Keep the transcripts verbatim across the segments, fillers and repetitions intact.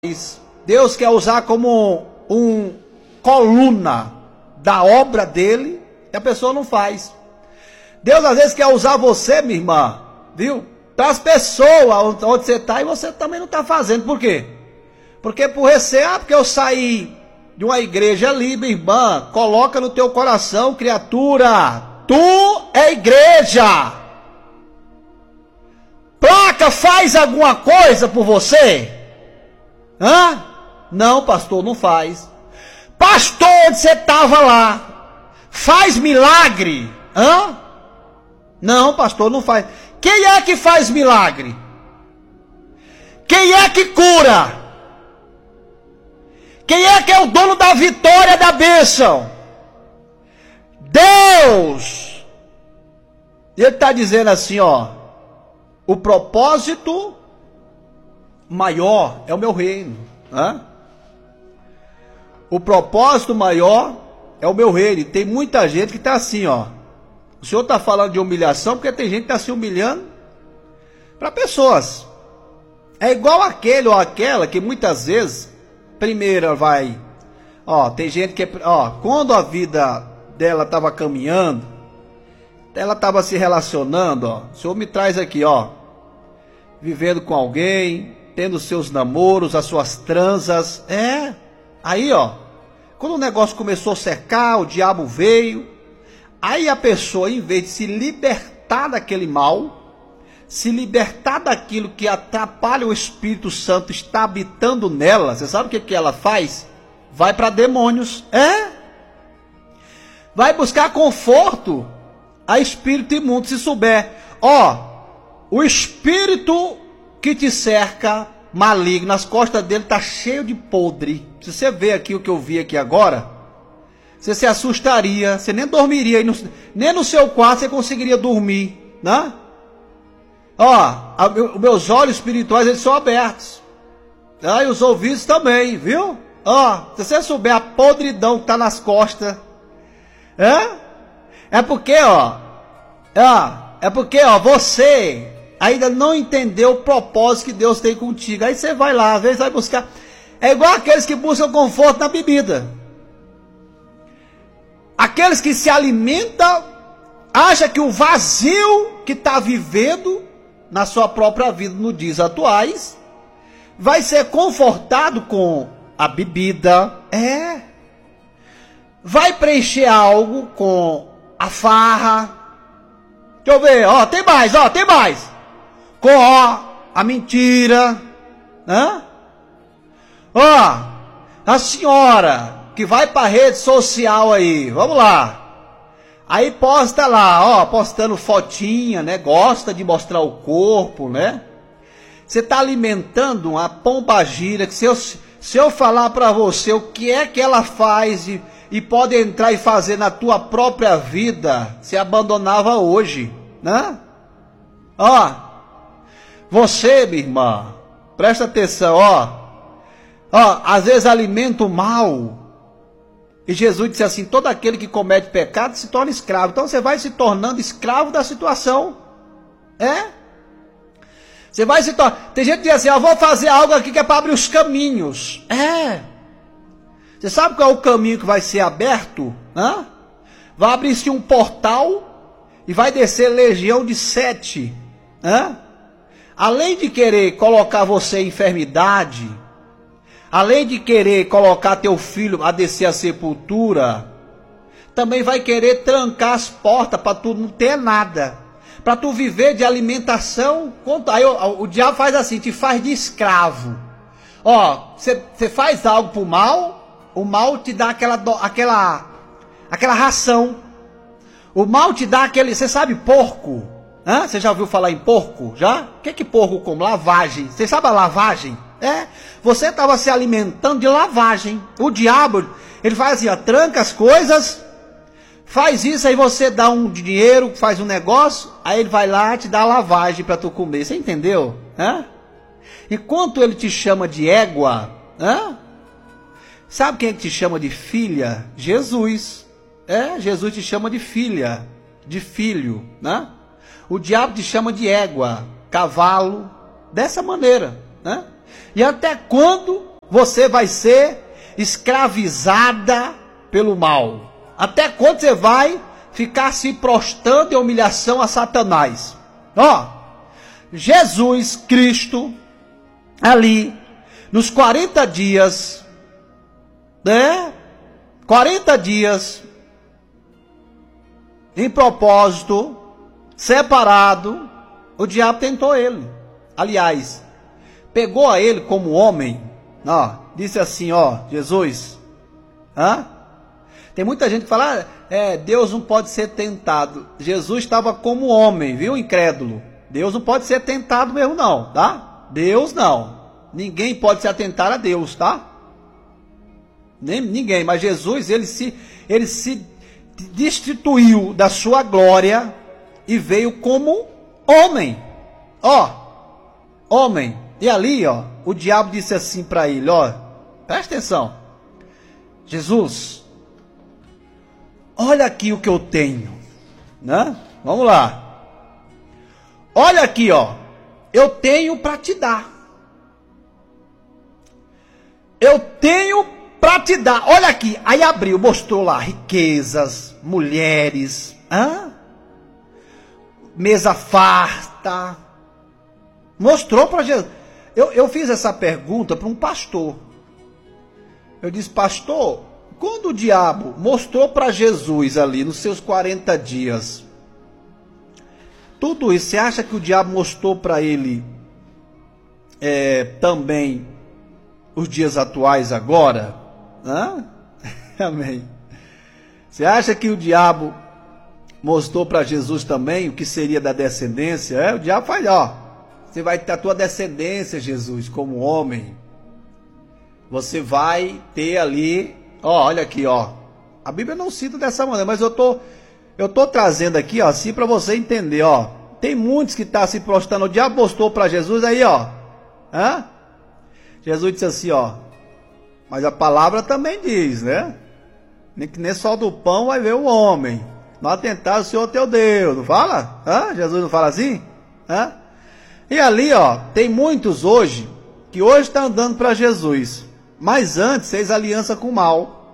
Deus quer usar como um coluna da obra dele, e a pessoa não faz. Deus às vezes quer usar você, minha irmã, viu? Para as pessoas onde você está, e você também não está fazendo. Por quê? Porque por receio, ah, porque eu saí de uma igreja ali, minha irmã, coloca no teu coração, criatura, tu é igreja. Placa faz alguma coisa por você? Hã? Não, pastor, não faz. Pastor, onde você estava lá? Faz milagre? Hã? Não, pastor, não faz. Quem é que faz milagre? Quem é que cura? Quem é que é o dono da vitória, da bênção? Deus! Ele está dizendo assim, ó. O propósito maior é o meu reino. Hã? O propósito maior é o meu reino. E tem muita gente que está assim, ó. O senhor está falando de humilhação porque tem gente que está se humilhando para pessoas. É igual aquele ou aquela que muitas vezes, primeiro vai, ó, tem gente que, ó, quando a vida dela estava caminhando, ela estava se relacionando, ó, o senhor me traz aqui, ó, vivendo com alguém, tendo seus namoros, as suas transas, é, aí, ó, quando o negócio começou a secar, o diabo veio, aí a pessoa, em vez de se libertar daquele mal, se libertar daquilo que atrapalha o Espírito Santo está habitando nela, você sabe o que, que ela faz? Vai para demônios, é? Vai buscar conforto a espírito imundo, se souber. Ó, o espírito que te cerca, maligno, as costas dele tá cheio de podre. Se você ver aqui o que eu vi aqui agora, você se assustaria, você nem dormiria, nem no seu quarto você conseguiria dormir, né? Ó, os meus olhos espirituais, eles são abertos. Ah, e os ouvidos também, viu? Ó, se você souber a podridão que tá nas costas, é? É porque, ó, ó, é porque, ó, você ainda não entendeu o propósito que Deus tem contigo. Aí você vai lá, às vezes vai buscar. É igual aqueles que buscam conforto na bebida. Aqueles que se alimentam, acham que o vazio que está vivendo na sua própria vida nos dias atuais vai ser confortado com a bebida, é. Vai preencher algo com a farra. Deixa eu ver, ó, tem mais, ó, tem mais. Com, ó, a mentira, né? Ó, a senhora que vai para rede social aí, vamos lá. Aí posta lá, ó, postando fotinha, né? Gosta de mostrar o corpo, né? Você está alimentando uma pombagira que se eu, se eu falar para você o que é que ela faz e, e pode entrar e fazer na tua própria vida, você abandonava hoje, né? Ó, você, minha irmã, presta atenção, ó. Ó, às vezes alimenta o mal. E Jesus disse assim, todo aquele que comete pecado se torna escravo. Então você vai se tornando escravo da situação. É? Você vai se tornar... Tem gente que diz assim, eu vou fazer algo aqui que é para abrir os caminhos. É. Você sabe qual é o caminho que vai ser aberto? Hã? Vai abrir-se um portal e vai descer legião de sete. Hã? Além de querer colocar você em enfermidade, além de querer colocar teu filho a descer a sepultura, também vai querer trancar as portas para tu não ter nada. Para tu viver de alimentação. Aí o, o diabo faz assim, te faz de escravo. Ó, você faz algo pro mal, o mal te dá aquela, aquela, aquela ração. O mal te dá aquele, você sabe porco? Você já ouviu falar em porco? Já? O que que porco come? Lavagem. Você sabe a lavagem? É, você estava se alimentando de lavagem. O diabo, ele faz assim, ó, tranca as coisas, faz isso, aí você dá um dinheiro, faz um negócio, aí ele vai lá e te dá a lavagem para tu comer. Você entendeu? É? Enquanto ele te chama de égua, é? Sabe quem é que te chama de filha? Jesus. É, Jesus te chama de filha, de filho, né? O diabo te chama de égua, cavalo, dessa maneira, né? E até quando você vai ser escravizada pelo mal. Até quando você vai ficar se prostrando em humilhação a Satanás? Ó, Jesus Cristo, ali, nos quarenta dias, né? quarenta dias, em propósito, separado, o diabo tentou ele. Aliás, pegou a ele como homem, ó, disse assim, ó, Jesus, hã? Tem muita gente que fala, é, Deus não pode ser tentado. Jesus estava como homem, viu, incrédulo? Deus não pode ser tentado mesmo não, tá? Deus não. Ninguém pode se atentar a Deus, tá? Nem, ninguém, mas Jesus, ele se, ele se destituiu da sua glória e veio como homem. Ó, homem. E ali, ó, o diabo disse assim para ele, ó, presta atenção. Jesus, olha aqui o que eu tenho, né? Vamos lá. Olha aqui, ó, eu tenho para te dar. Eu tenho para te dar. Olha aqui. Aí abriu, mostrou lá riquezas, mulheres, hã? Mesa farta. Mostrou para Jesus. Eu, eu fiz essa pergunta para um pastor. Eu disse, pastor, quando o diabo mostrou para Jesus ali, nos seus quarenta dias, tudo isso, você acha que o diabo mostrou para ele é, também os dias atuais agora? Hã? Amém. Você acha que o diabo mostrou para Jesus também o que seria da descendência? É, o diabo faz, ó, você vai ter a tua descendência, Jesus, como homem. Você vai ter ali, ó, olha aqui, ó. A Bíblia não cita dessa maneira, mas eu tô, eu tô trazendo aqui, ó, assim para você entender, ó. Tem muitos que estão tá se prostrando, o diabo mostrou para Jesus aí, ó. Hã? Jesus disse assim, ó. Mas a palavra também diz, né? Nem que nem só do pão vai ver o homem. Não atentar o Senhor teu Deus. Não fala? Hã? Jesus não fala assim? Hã? E ali, ó, tem muitos hoje, que hoje estão andando para Jesus. Mas antes fez aliança com o mal.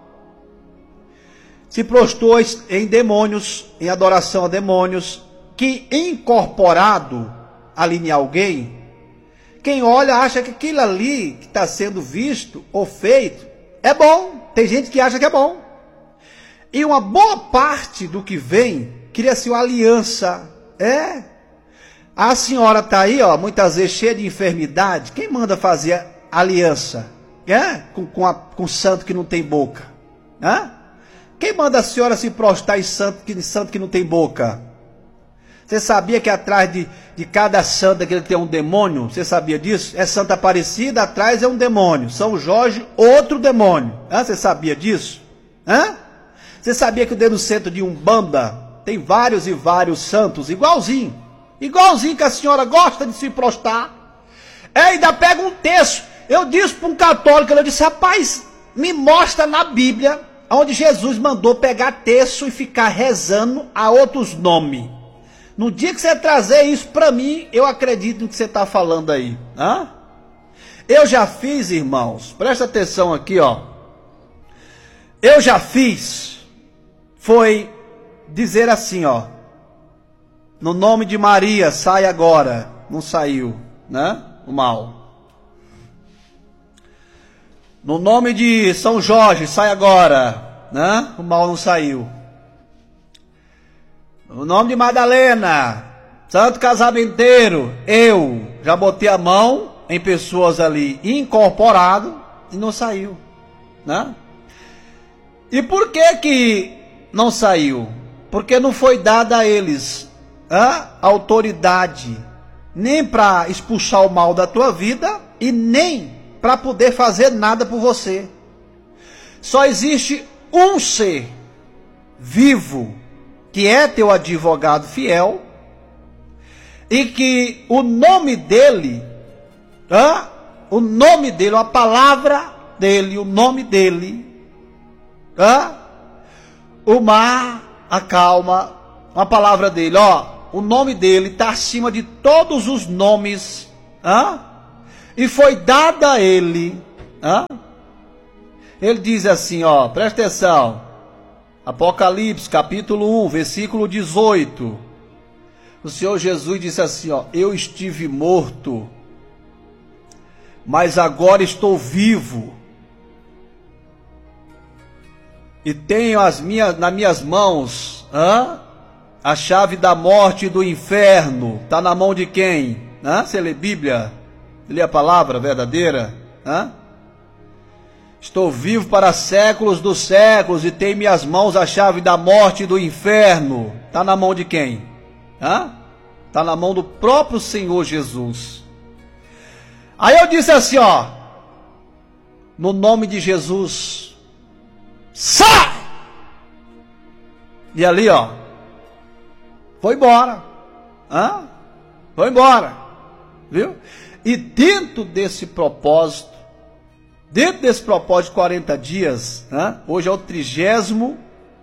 Se prostrou em demônios, em adoração a demônios, que incorporado ali em alguém, quem olha acha que aquilo ali que está sendo visto ou feito é bom. Tem gente que acha que é bom. E uma boa parte do que vem cria-se uma aliança. É. A senhora está aí, ó, muitas vezes cheia de enfermidade. Quem manda fazer aliança? É? Com, com, a, com santo que não tem boca. É? Quem manda a senhora se prostrar em santo que, santo que não tem boca? Você sabia que atrás de, de cada santa que ele tem um demônio? Você sabia disso? É Santa Aparecida, atrás é um demônio. São Jorge, outro demônio. Hã? Você sabia disso? Hã? Você sabia que o dedo centro de Umbanda tem vários e vários santos, igualzinho. Igualzinho que a senhora gosta de se prostrar. É, ainda pega um texto. Eu disse para um católico, eu disse, rapaz, me mostra na Bíblia onde Jesus mandou pegar texto e ficar rezando a outros nomes. No dia que você trazer isso para mim, eu acredito no que você está falando aí. Hã? Eu já fiz, irmãos, presta atenção aqui, ó. Eu já fiz, foi dizer assim, ó. No nome de Maria, sai agora. Não saiu, né? O mal. No nome de São Jorge, sai agora, né? O mal não saiu. No nome de Madalena, Santo Casamenteiro, eu já botei a mão em pessoas ali incorporado e não saiu, né? E por que que não saiu? Porque não foi dada a eles a autoridade nem para expulsar o mal da tua vida e nem para poder fazer nada por você. Só existe um ser vivo que é teu advogado fiel, e que o nome dele, ah, o nome dele, a palavra dele, o nome dele, ah, o mar acalma, a palavra dele, ó, o nome dele está acima de todos os nomes, ah, e foi dada a ele Hã? Ele diz assim, ó, presta atenção. Apocalipse, capítulo um, versículo dezoito. O Senhor Jesus disse assim, ó, eu estive morto, mas agora estou vivo. E tenho as minhas, nas minhas mãos, hã? A chave da morte e do inferno. Está na mão de quem? Hã? Você lê Bíblia? Lê a palavra verdadeira? Hã? Estou vivo para séculos dos séculos e tenho em minhas mãos a chave da morte e do inferno. Está na mão de quem? Hã? Está na mão do próprio Senhor Jesus. Aí eu disse assim, ó, no nome de Jesus, sai! E ali, ó, foi embora. Hã? Foi embora. Viu? E dentro desse propósito, dentro desse propósito de quarenta dias, né? Hoje é o trigésimo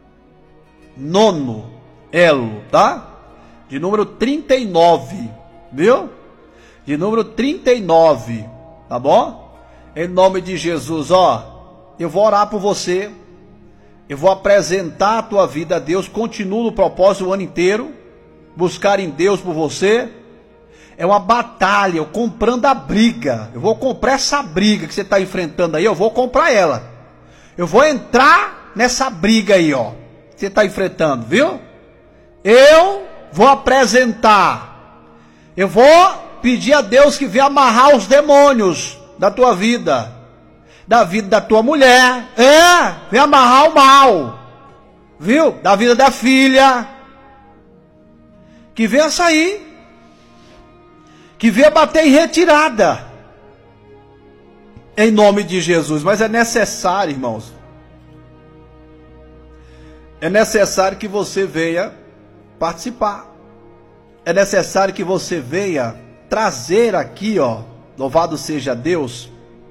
nono elo, tá? De número trinta e nove, viu? De número trinta e nove, tá bom? Em nome de Jesus, ó, eu vou orar por você, eu vou apresentar a tua vida a Deus, continuo no propósito o ano inteiro, buscar em Deus por você. É uma batalha, eu comprando a briga. Eu vou comprar essa briga que você está enfrentando aí, eu vou comprar ela. Eu vou entrar nessa briga aí, ó, que você está enfrentando, viu? Eu vou apresentar. Eu vou pedir a Deus que venha amarrar os demônios da tua vida, da vida da tua mulher. É, vem amarrar o mal, viu? Da vida da filha. Que venha sair. Que venha bater em retirada, em nome de Jesus. Mas é necessário, irmãos, é necessário que você venha participar, é necessário que você venha trazer aqui, ó, louvado seja Deus,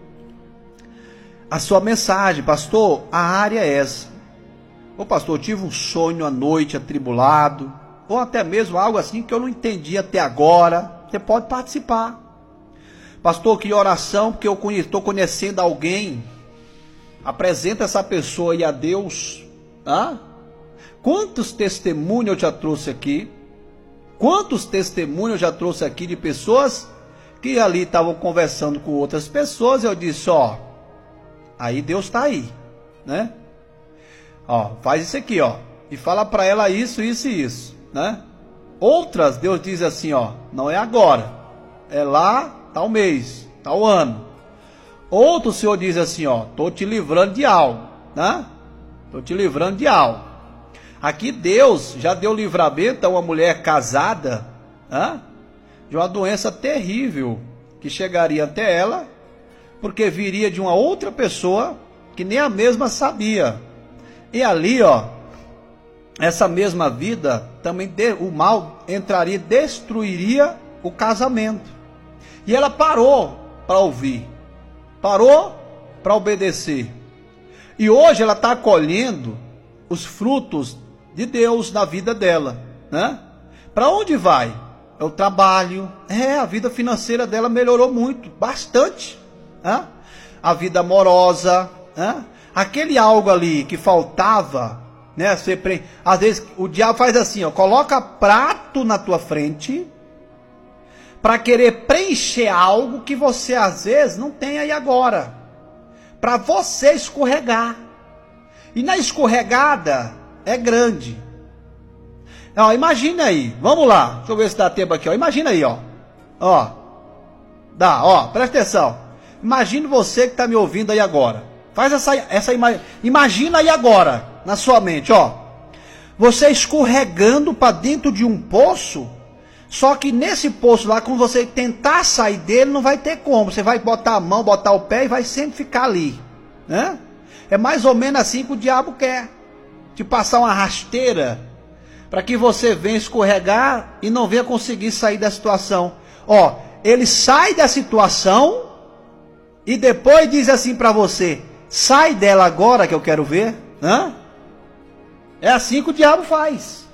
a sua mensagem. Pastor, a área é essa. Ô pastor, eu tive um sonho à noite atribulado, ou até mesmo algo assim que eu não entendi até agora. Você pode participar. Pastor, que oração, porque eu estou conhecendo alguém. Apresenta essa pessoa aí a Deus. Ah? Quantos testemunhos eu já trouxe aqui? Quantos testemunhos eu já trouxe aqui de pessoas que ali estavam conversando com outras pessoas. Eu disse, ó, aí Deus está aí, né? Ó, faz isso aqui, ó, e fala para ela isso, isso e isso, né? Outras, Deus diz assim, ó, não é agora, é lá, tal mês, tal ano. Outro, o Senhor diz assim, ó, tô te livrando de algo, né? Tô te livrando de algo. Aqui Deus já deu livramento a uma mulher casada, né? De uma doença terrível que chegaria até ela, porque viria de uma outra pessoa que nem a mesma sabia. E ali, ó, essa mesma vida, também de, o mal entraria, destruiria o casamento. E ela parou para ouvir, parou para obedecer. E hoje ela está colhendo os frutos de Deus na vida dela, né? Para onde vai? É o trabalho. É, a vida financeira dela melhorou muito, bastante, né? A vida amorosa, né? Aquele algo ali que faltava, né? Você pre... Às vezes o diabo faz assim, ó, coloca prato na tua frente para querer preencher algo que você às vezes não tem aí agora, para você escorregar. E na escorregada é grande. Ó, imagina aí, vamos lá, deixa eu ver se dá tempo aqui, ó. Imagina aí, ó, ó, dá, ó, presta atenção. Imagina você que está me ouvindo aí agora. Faz essa, essa ima... imagina aí agora, na sua mente, ó. Você escorregando para dentro de um poço, só que nesse poço lá, quando você tentar sair dele, não vai ter como. Você vai botar a mão, botar o pé e vai sempre ficar ali, né? É mais ou menos assim que o diabo quer. Te passar uma rasteira, para que você venha escorregar e não venha conseguir sair da situação. Ó, ele sai da situação e depois diz assim para você, sai dela agora que eu quero ver. Hã? É assim que o diabo faz.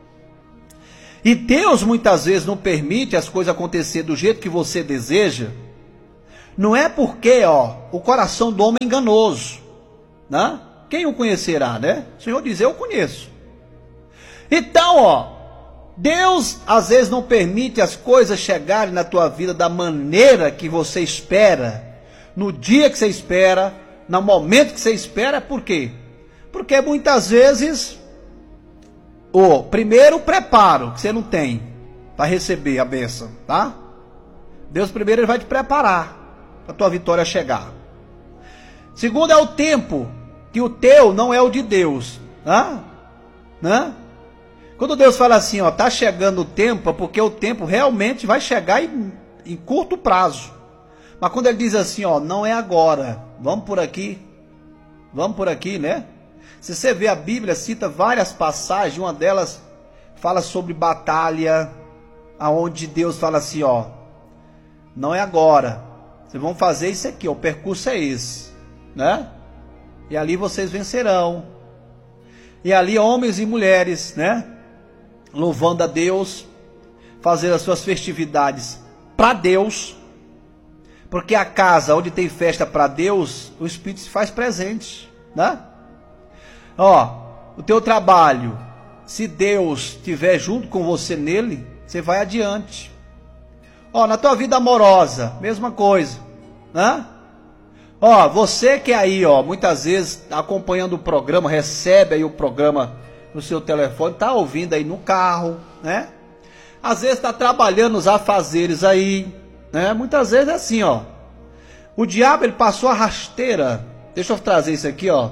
E Deus muitas vezes não permite as coisas acontecer do jeito que você deseja, Não é porque, ó, o coração do homem é enganoso, né? Quem o conhecerá, né? O Senhor diz, eu conheço. Então, ó, Deus às vezes não permite as coisas chegarem na tua vida da maneira que você espera, no dia que você espera, no momento que você espera. Por quê? Porque muitas vezes, o primeiro preparo que você não tem para receber a bênção, tá? Deus primeiro ele vai te preparar para a tua vitória chegar. Segundo é o tempo, que o teu não é o de Deus, tá? Né? Quando Deus fala assim, ó, tá chegando o tempo, é porque o tempo realmente vai chegar em, em curto prazo. Mas quando ele diz assim, ó, não é agora, vamos por aqui, vamos por aqui, né? Se você vê a Bíblia, cita várias passagens, uma delas fala sobre batalha, aonde Deus fala assim, ó, não é agora, vocês vão fazer isso aqui, ó, o percurso é esse, né? E ali vocês vencerão. E ali homens e mulheres, né? Louvando a Deus, fazendo as suas festividades para Deus, porque a casa onde tem festa para Deus, o Espírito se faz presente, né? Ó, o teu trabalho, se Deus estiver junto com você nele, você vai adiante. Ó, na tua vida amorosa, mesma coisa, né? Ó, você que aí, ó, muitas vezes acompanhando o programa, recebe aí o programa no seu telefone, tá ouvindo aí no carro, né? Às vezes tá trabalhando os afazeres aí, né? Muitas vezes é assim, ó. O diabo, ele passou a rasteira. Deixa eu trazer isso aqui, ó.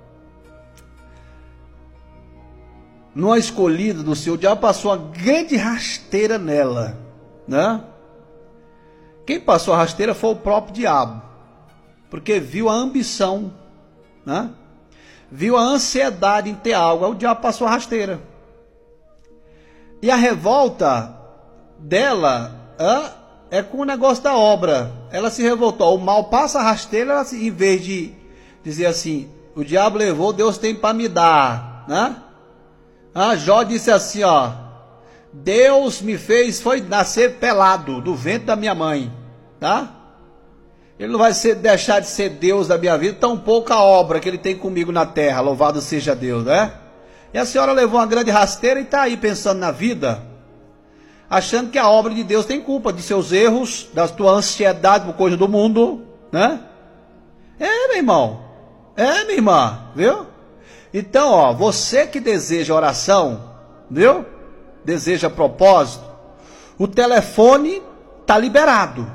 Numa escolhida do seu, o diabo passou uma grande rasteira nela, né? Quem passou a rasteira foi o próprio diabo, porque viu a ambição, né? Viu a ansiedade em ter algo, aí o diabo passou a rasteira. E a revolta dela é, é com o negócio da obra. Ela se revoltou, o mal passa a rasteira, ela, em vez de dizer assim, o diabo levou, Deus tem para me dar, né? Ah, Jó disse assim, ó, Deus me fez, foi nascer pelado do ventre da minha mãe, tá? Ele não vai ser, deixar de ser Deus da minha vida, tão pouca obra que ele tem comigo na terra, louvado seja Deus, né? E a senhora levou uma grande rasteira e está aí pensando na vida, achando que a obra de Deus tem culpa de seus erros, da tua ansiedade por coisa do mundo, né? É, meu irmão, é, minha irmã, viu? Então, ó, você que deseja oração, viu? Deseja propósito, o telefone está liberado.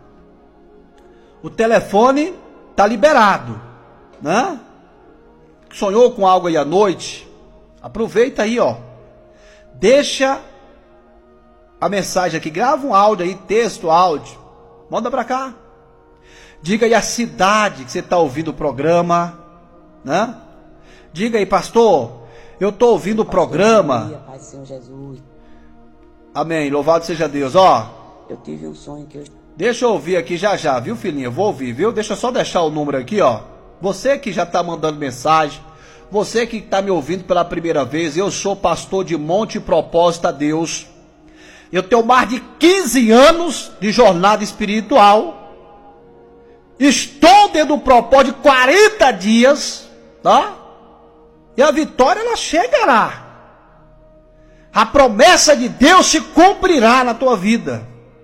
O telefone está liberado, né? Sonhou com algo aí à noite? Aproveita aí, ó. Deixa a mensagem aqui, grava um áudio aí, texto, áudio. Manda para cá. Diga aí a cidade que você está ouvindo o programa, né? Diga aí, pastor, eu estou ouvindo o programa. Pai do Senhor Jesus. Amém, louvado seja Deus, ó. Eu tive um sonho que eu... Deixa eu ouvir aqui já já, viu, filhinha? Eu vou ouvir, viu? Deixa eu só deixar o número aqui, ó. Você que já está mandando mensagem, você que está me ouvindo pela primeira vez, eu sou pastor de Monte Propósito a Deus. Eu tenho mais de quinze anos de jornada espiritual. Estou dentro do propósito de quarenta dias, tá? E a vitória, ela chegará. A promessa de Deus se cumprirá na tua vida.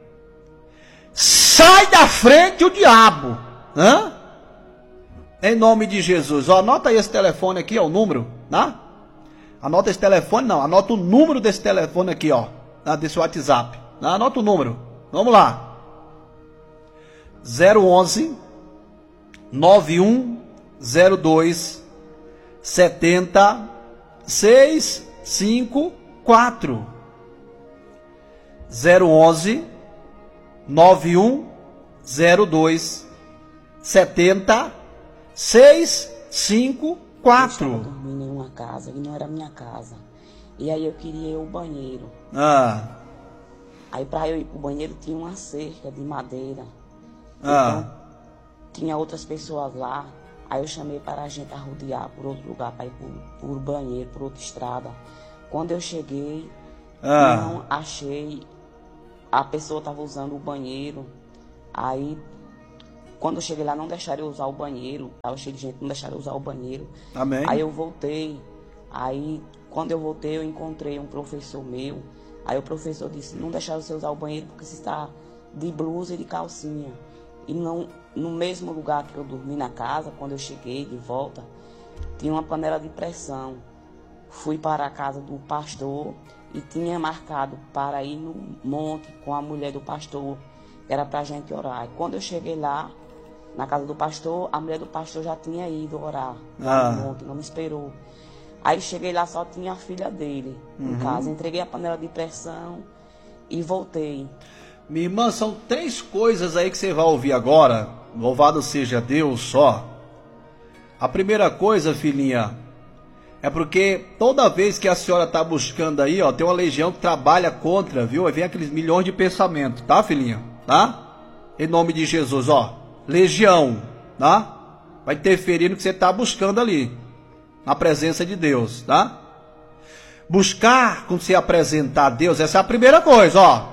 Sai da frente o diabo, né? Em nome de Jesus. Ó, anota aí esse telefone aqui, ó, o número, né? Anota esse telefone, não, anota o número desse telefone aqui, ó, né? Desse WhatsApp, né? Anota o número, vamos lá. zero onze, nove um zero dois, setenta, seis cinco quatro. zero onze, nove um zero dois, setenta, seis cinco quatro. Eu estava dormindo em uma casa e não era minha casa. E aí eu queria ir ao banheiro. Ah. Aí para eu ir pro banheiro tinha uma cerca de madeira. Ah. Então, tinha outras pessoas lá. Aí eu chamei para a gente arrodear por outro lugar, para ir por, por banheiro, por outra estrada. Quando eu cheguei, Ah. não achei. A pessoa estava usando o banheiro. Aí quando eu cheguei lá, não deixaram eu usar o banheiro. Estava cheio de gente, não deixaram eu usar o banheiro. Amém. Aí eu voltei. Aí, quando eu voltei, eu encontrei um professor meu. Aí o professor disse, não deixaram você usar o banheiro porque você está de blusa e de calcinha. E não, no mesmo lugar que eu dormi na casa, quando eu cheguei de volta, tinha uma panela de pressão. Fui para a casa do pastor e tinha marcado para ir no monte com a mulher do pastor. Era para a gente orar. E quando eu cheguei lá, na casa do pastor, a mulher do pastor já tinha ido orar lá ah. no monte, não me esperou. Aí cheguei lá, só tinha a filha dele uhum. em casa. Entreguei a panela de pressão e voltei. Minha irmã, são três coisas aí que você vai ouvir agora. Louvado seja Deus só. A primeira coisa, filhinha, é porque toda vez que a senhora está buscando aí, ó, tem uma legião que trabalha contra, viu? Aí vem aqueles milhões de pensamentos, tá, filhinha? Tá? Em nome de Jesus, ó. Legião, tá? Vai interferir no que você está buscando ali. Na presença de Deus, tá? Buscar, quando você apresentar a Deus, essa é a primeira coisa, ó.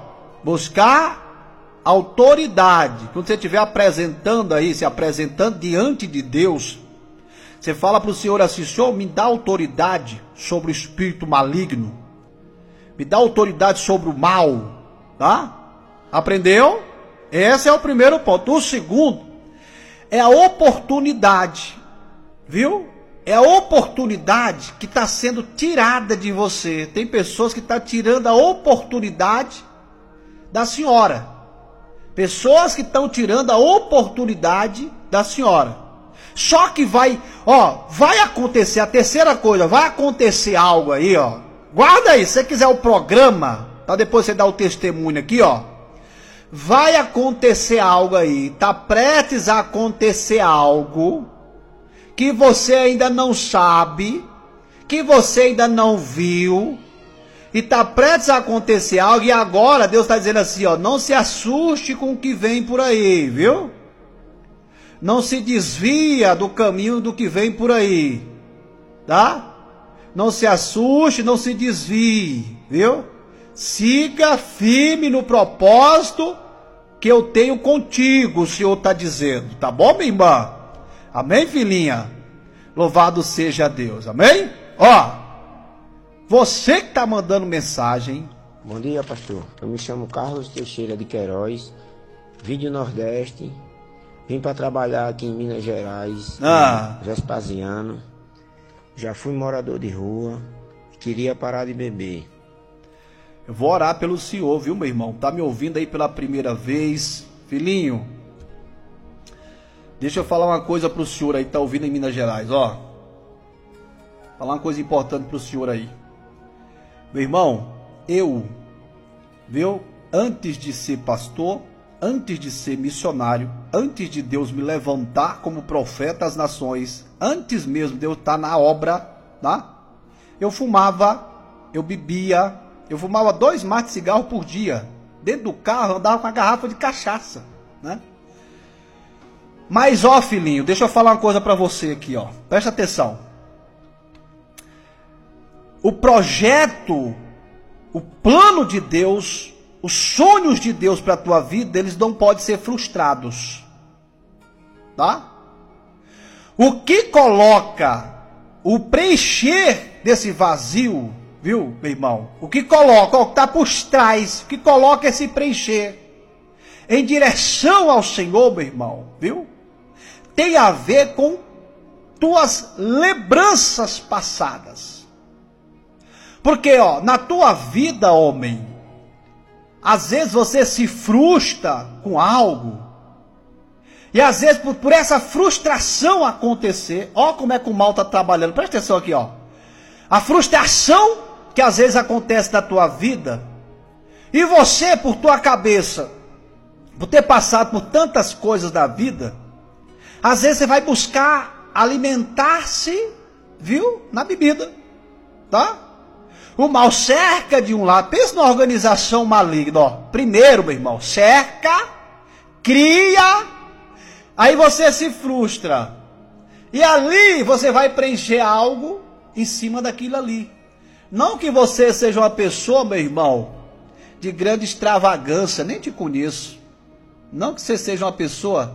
Buscar autoridade. Quando você estiver apresentando aí, se apresentando diante de Deus, você fala para o Senhor assim, Senhor, me dá autoridade sobre o espírito maligno. Me dá autoridade sobre o mal, tá? Aprendeu? Esse é o primeiro ponto. O segundo é a oportunidade, viu? É a oportunidade que está sendo tirada de você. Tem pessoas que estão tirando a oportunidade da senhora. Pessoas que estão tirando a oportunidade da senhora. Só que vai, ó, vai acontecer, a terceira coisa, vai acontecer algo aí, ó. Guarda aí, se você quiser o programa, tá? Depois você dá o testemunho aqui, ó. Vai acontecer algo aí, tá prestes a acontecer algo que você ainda não sabe, que você ainda não viu, e está prestes a acontecer algo, e agora Deus está dizendo assim, ó, não se assuste com o que vem por aí, viu? Não se desvia do caminho do que vem por aí, tá? Não se assuste, não se desvie, viu? Siga firme no propósito que eu tenho contigo, o Senhor está dizendo, tá bom, minha irmã? Amém, filhinha? Louvado seja Deus, amém? Ó, você que está mandando mensagem. Bom dia, pastor. Eu me chamo Carlos Teixeira de Queiroz, vim do Nordeste, vim para trabalhar aqui em Minas Gerais, ah. em Vespasiano. Já fui morador de rua, queria parar de beber. Eu vou orar pelo senhor, viu, meu irmão? Tá me ouvindo aí pela primeira vez? Filhinho, deixa eu falar uma coisa pro senhor aí que tá ouvindo em Minas Gerais, ó. Falar uma coisa importante pro senhor aí. Meu irmão, eu, viu, antes de ser pastor, antes de ser missionário, antes de Deus me levantar como profeta às nações, antes mesmo de eu estar na obra, tá? Eu fumava, eu bebia, eu fumava dois maços de cigarro por dia. Dentro do carro eu andava com uma garrafa de cachaça, né? Mas, ó, filhinho, deixa eu falar uma coisa para você aqui, ó. Presta atenção. O projeto, o plano de Deus, os sonhos de Deus para a tua vida, eles não podem ser frustrados. Tá? O que coloca o preencher desse vazio, viu, meu irmão? O que coloca, ó, o que está por trás, o que coloca esse preencher em direção ao Senhor, meu irmão, viu? Tem a ver com tuas lembranças passadas. Porque, ó, na tua vida, homem, às vezes você se frustra com algo, e às vezes por, por essa frustração acontecer, ó como é que o mal está trabalhando, presta atenção aqui, ó. A frustração que às vezes acontece na tua vida, e você, por tua cabeça, por ter passado por tantas coisas da vida, às vezes você vai buscar alimentar-se, viu, na bebida, tá? O mal cerca de um lado, pensa numa organização maligna, ó. Primeiro, meu irmão, cerca, cria, aí você se frustra. E ali você vai preencher algo em cima daquilo ali. Não que você seja uma pessoa, meu irmão, de grande extravagância, nem te conheço. Não que você seja uma pessoa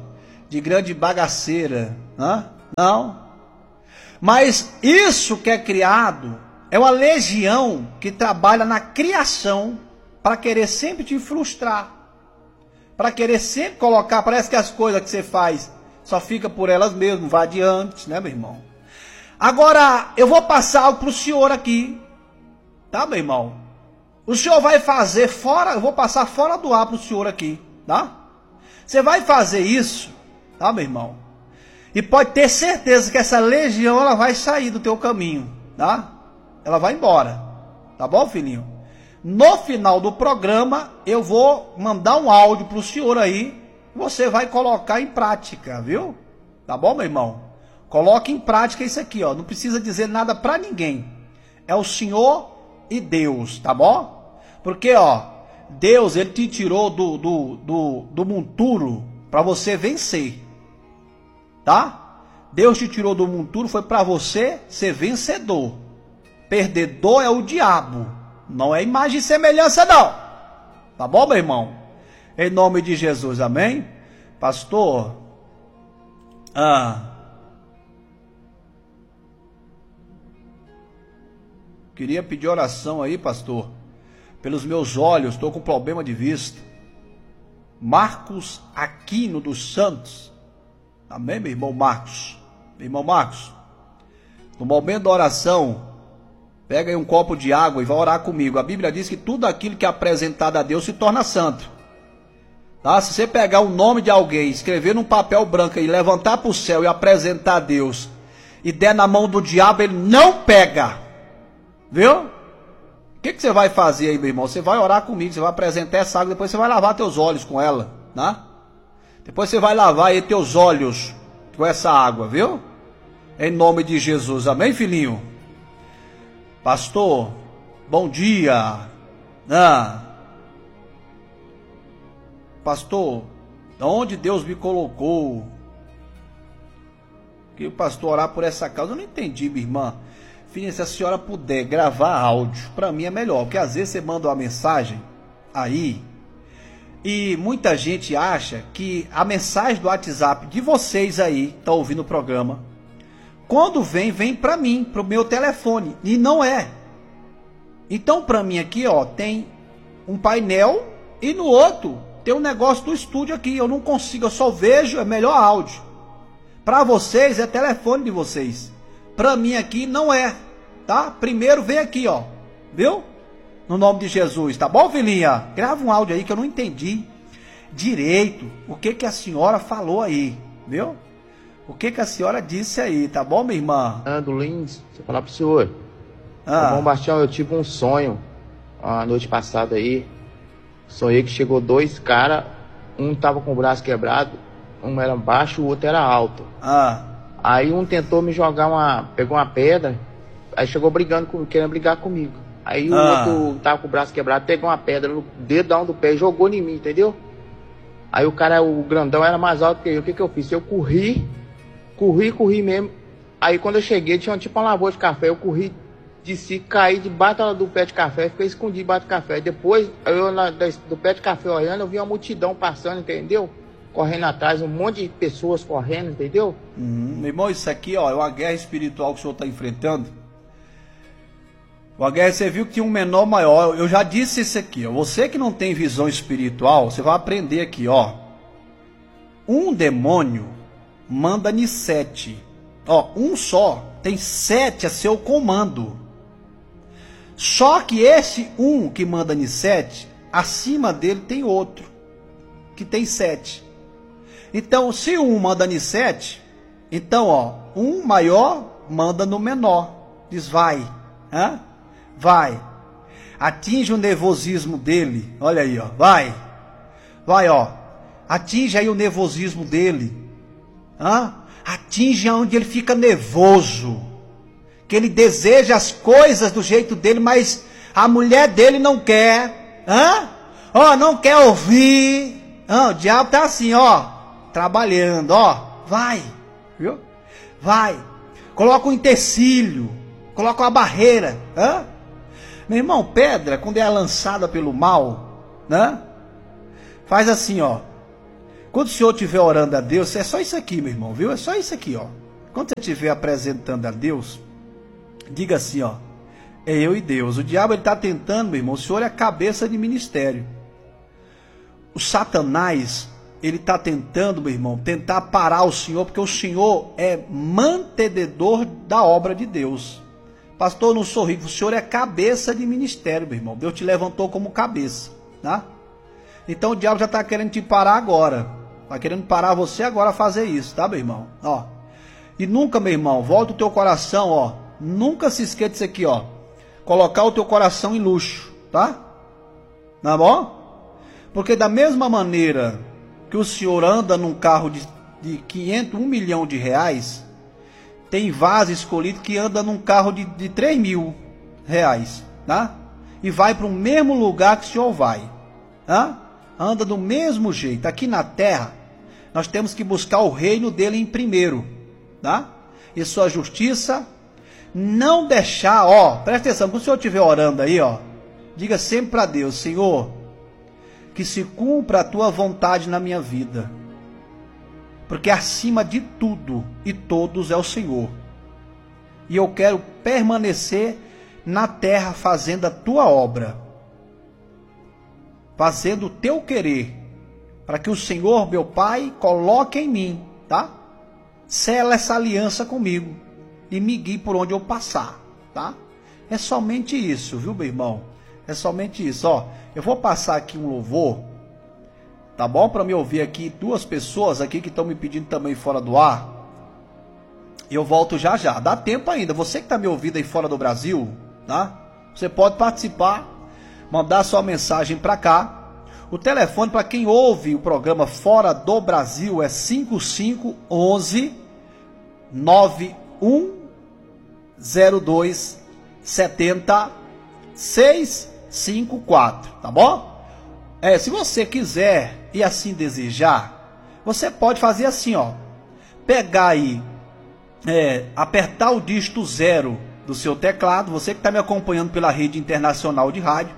de grande bagaceira, né? Não. Mas isso que é criado é uma legião que trabalha na criação para querer sempre te frustrar, para querer sempre colocar, parece que as coisas que você faz só fica por elas mesmas, vai adiante, né, meu irmão? Agora, eu vou passar algo para o senhor aqui, tá, meu irmão? O senhor vai fazer fora, eu vou passar fora do ar para o senhor aqui, tá? Você vai fazer isso, tá, meu irmão? E pode ter certeza que essa legião, ela vai sair do teu caminho, tá? Ela vai embora, tá bom, filhinho? No final do programa, eu vou mandar um áudio para o senhor aí, você vai colocar em prática, viu? Tá bom, meu irmão? Coloque em prática isso aqui, ó. Não precisa dizer nada para ninguém. É o Senhor e Deus, tá bom? Porque, ó, Deus, ele te tirou do, do, do, do monturo para você vencer, tá? Deus te tirou do monturo, foi para você ser vencedor. Perdedor é o diabo, não é imagem e semelhança, não. Tá bom, meu irmão? Em nome de Jesus, amém? Pastor, ah, queria pedir oração aí, pastor, pelos meus olhos, estou com problema de vista. Marcos Aquino dos Santos, amém, meu irmão Marcos? Meu irmão Marcos, no momento da oração, pega aí um copo de água e vai orar comigo. A Bíblia diz que tudo aquilo que é apresentado a Deus se torna santo. Tá? Se você pegar o nome de alguém, escrever num papel branco e levantar para o céu e apresentar a Deus, e der na mão do diabo, ele não pega. Viu? O que, que você vai fazer aí, meu irmão? Você vai orar comigo, você vai apresentar essa água, depois você vai lavar teus olhos com ela, né? Depois você vai lavar aí teus olhos com essa água, viu? Em nome de Jesus, amém, filhinho? Pastor, bom dia. Ah, pastor, de onde Deus me colocou? Que o pastor orar por essa causa, eu não entendi, minha irmã. Filha, se a senhora puder gravar áudio, para mim é melhor, porque às vezes você manda uma mensagem aí, e muita gente acha que a mensagem do WhatsApp de vocês aí, tá ouvindo o programa, quando vem, vem para mim, pro meu telefone, e não é. Então para mim aqui, ó, tem um painel, e no outro tem um negócio do estúdio aqui, eu não consigo, eu só vejo, é melhor áudio. Para vocês é telefone de vocês, para mim aqui não é, tá? Primeiro vem aqui, ó, viu? No nome de Jesus, tá bom, filhinha? Grava um áudio aí que eu não entendi direito o que que a senhora falou aí, viu? O que que a senhora disse aí, tá bom, minha irmã? Ando Lins, deixa eu falar pro senhor. Ah. Bom, Bastião, eu tive um sonho a noite passada aí. Sonhei que chegou dois caras, um tava com o braço quebrado, um era baixo, o outro era alto. Ah. Aí um tentou me jogar uma, pegou uma pedra, aí chegou brigando comigo, querendo brigar comigo. Aí o Ah. outro tava com o braço quebrado, pegou uma pedra no dedão do pé e jogou em mim, entendeu? Aí o cara, o grandão era mais alto que eu, o que que eu fiz? Eu corri, corri, corri mesmo. Aí quando eu cheguei, tinha tipo uma lavoura de café, eu corri, desci, caí debaixo do pé de café, fiquei escondido debaixo do café. Depois, eu na, do pé de café olhando, eu vi uma multidão passando, entendeu? Correndo atrás, um monte de pessoas correndo, entendeu? Uhum. Meu irmão, isso aqui, ó, é uma guerra espiritual que o senhor está enfrentando. Uma guerra, você viu que tinha um menor maior. Eu já disse isso aqui, ó. Você que não tem visão espiritual, você vai aprender aqui, ó. Um demônio manda em sete. Ó, um só tem sete a seu comando. Só que esse um que manda em sete, acima dele tem outro que tem sete. Então, se um manda em sete, então, ó, um maior manda no menor. Diz, vai, hã? Vai. Atinge o nervosismo dele. Olha aí, ó, vai. Vai, ó. Atinge aí o nervosismo dele. Hã? Atinge onde ele fica nervoso. Que ele deseja as coisas do jeito dele, mas a mulher dele não quer. Hã? Ó, não quer ouvir. Hã? O diabo tá assim, ó, trabalhando, ó. Vai. Viu? Vai. Coloca um empecilho. Coloca uma barreira. Hã? Meu irmão, pedra, quando é lançada pelo mal, né? Faz assim, ó. quando o senhor estiver orando a Deus, é só isso aqui, meu irmão, viu? É só isso aqui, ó. Quando você estiver apresentando a Deus, diga assim, ó. É eu e Deus. O diabo, ele está tentando, meu irmão. O senhor é a cabeça de ministério. O Satanás, ele está tentando, meu irmão, tentar parar o senhor, porque o senhor é mantenedor da obra de Deus. Pastor, não sou rico. O senhor é cabeça de ministério, meu irmão. Deus te levantou como cabeça, tá? Então o diabo já está querendo te parar agora. Está querendo parar você agora a fazer isso, tá, meu irmão? Ó. E nunca, meu irmão, volta o teu coração, ó. Nunca se esqueça disso aqui, ó. Colocar o teu coração em luxo, tá? Tá bom? Porque da mesma maneira que o senhor anda num carro de, de quinhentos, um milhão de reais, tem vaso escolhido que anda num carro de, de três mil reais, tá? E vai para o mesmo lugar que o senhor vai, tá? Anda do mesmo jeito. Aqui na terra, nós temos que buscar o reino dele em primeiro, tá? E sua justiça. Não deixar, ó, presta atenção, quando o senhor estiver orando aí, ó, diga sempre para Deus, Senhor, que se cumpra a tua vontade na minha vida, porque acima de tudo e todos é o Senhor, e eu quero permanecer na terra fazendo a tua obra, fazendo o teu querer, para que o Senhor, meu Pai, coloque em mim, tá? Sela essa aliança comigo e me guie por onde eu passar, tá? É somente isso, viu, meu irmão? É somente isso, ó. Eu vou passar aqui um louvor, tá bom? Para me ouvir aqui, duas pessoas aqui que estão me pedindo também fora do ar. Eu volto já já. Dá tempo ainda. Você que está me ouvindo aí fora do Brasil, tá? Você pode participar, mandar sua mensagem para cá. O telefone para quem ouve o programa fora do Brasil é cinco cinco um um nove um zero dois sete zero seis cinco quatro, tá bom? É, se você quiser e assim desejar, você pode fazer assim, ó. Pegar aí, é, apertar o dígito zero do seu teclado, você que está me acompanhando pela rede internacional de rádio,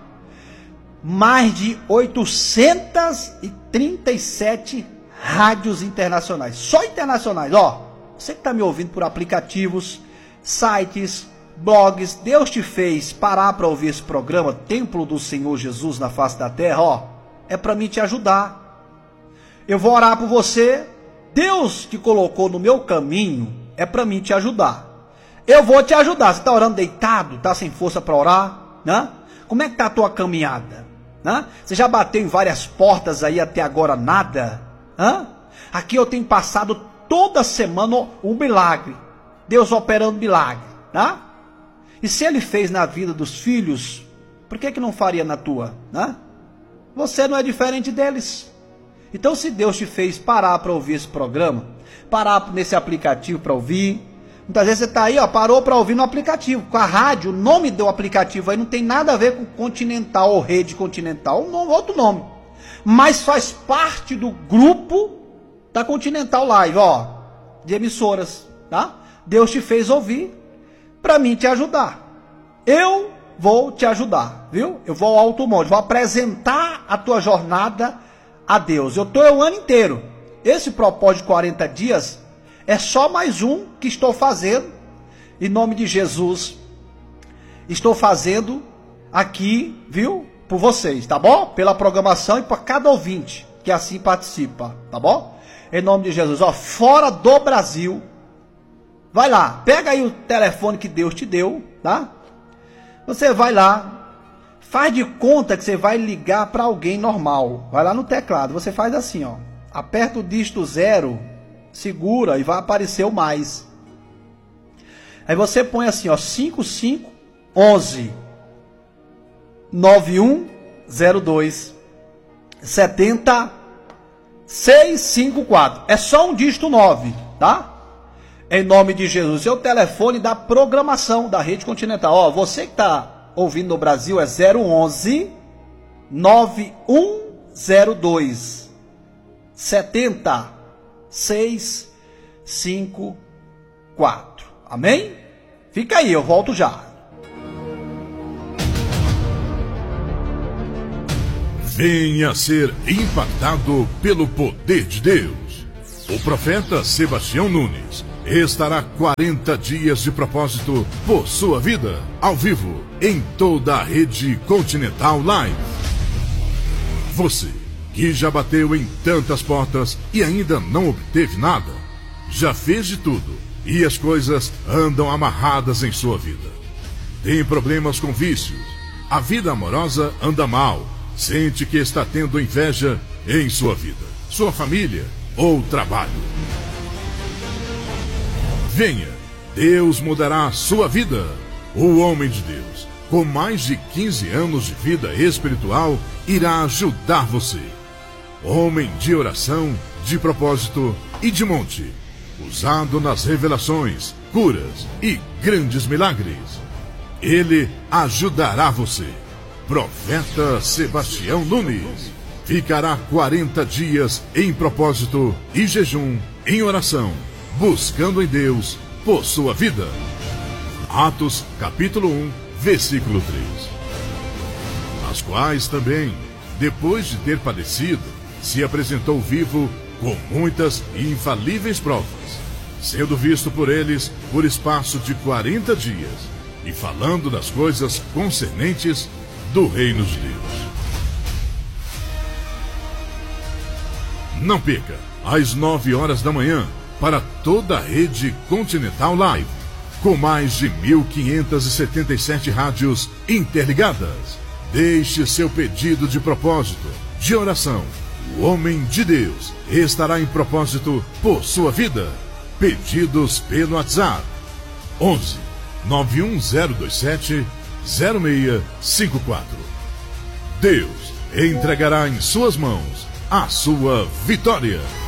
mais de oitocentas e trinta e sete rádios internacionais, só internacionais, ó. Você que está me ouvindo por aplicativos, sites, blogs, Deus te fez parar para ouvir esse programa, Templo do Senhor Jesus na face da terra, ó, é para mim te ajudar. Eu vou orar por você, Deus te colocou no meu caminho, é para mim te ajudar. Eu vou te ajudar. Você está orando deitado, está sem força para orar, né? Como é que está a tua caminhada? Né? Você já bateu em várias portas aí até agora nada? Hã? Aqui eu tenho passado toda semana um milagre. Deus operando milagre, tá? E se ele fez na vida dos filhos, por que que não faria na tua, né? Você não é diferente deles. Então, se Deus te fez parar para ouvir esse programa, parar nesse aplicativo para ouvir, muitas vezes você está aí, ó, parou para ouvir no aplicativo, com a rádio, o nome do aplicativo aí não tem nada a ver com Continental ou Rede Continental, um nome, outro nome, mas faz parte do grupo da Continental Live, ó, de emissoras, tá? Deus te fez ouvir para mim te ajudar. Eu vou te ajudar, viu? Eu vou ao alto monte, vou apresentar a tua jornada a Deus. Eu estou o ano inteiro. Esse propósito de quarenta dias é só mais um que estou fazendo, em nome de Jesus. Estou fazendo aqui, viu? Por vocês, tá bom? Pela programação e para cada ouvinte que assim participa, tá bom? Em nome de Jesus, ó, fora do Brasil, vai lá, pega aí o telefone que Deus te deu, tá? Você vai lá, faz de conta que você vai ligar para alguém normal. Vai lá no teclado, você faz assim, ó. Aperta o dígito zero, segura e vai aparecer o mais. Aí você põe assim, ó, cinco cinco um um nove um zero dois sete zero seis cinco quatro. É só um dígito nove, tá? Em nome de Jesus. Seu telefone da programação da Rede Continental. Ó, você que está ouvindo no Brasil é zero onze nove um zero dois sete zero seis cinco quatro. Amém? Fica aí, eu volto já. Venha ser impactado pelo poder de Deus. O profeta Sebastião Nunes estará quarenta dias de propósito por sua vida, ao vivo, em toda a rede Continental Live. Você que já bateu em tantas portas e ainda não obteve nada, já fez de tudo e as coisas andam amarradas em sua vida. Tem problemas com vícios, a vida amorosa anda mal, sente que está tendo inveja em sua vida, sua família ou trabalho. Venha, Deus mudará a sua vida. O homem de Deus, com mais de quinze anos de vida espiritual, irá ajudar você. Homem de oração, de propósito e de monte, usado nas revelações, curas e grandes milagres. Ele ajudará você. Profeta Sebastião Nunes ficará quarenta dias em propósito e jejum, em oração, buscando em Deus por sua vida. Atos capítulo um, versículo três. As quais também, depois de ter padecido, se apresentou vivo com muitas e infalíveis provas, sendo visto por eles por espaço de quarenta dias, e falando das coisas concernentes do reino de Deus. Não perca, às nove horas da manhã, para toda a rede Continental Live, com mais de mil quinhentas e setenta e sete rádios interligadas. Deixe seu pedido de propósito, de oração. O homem de Deus estará em propósito por sua vida. Pedidos pelo WhatsApp onze, nove um zero dois sete, zero seis cinco quatro. Deus entregará em suas mãos a sua vitória.